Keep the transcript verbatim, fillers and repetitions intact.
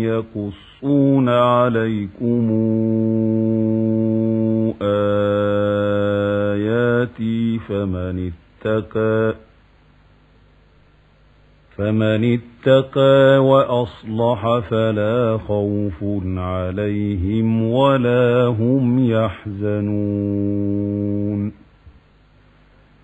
يقصون عليكم آياتي فمن اتقى فمن اتقى وأصلح فلا خوف عليهم ولا هم يحزنون.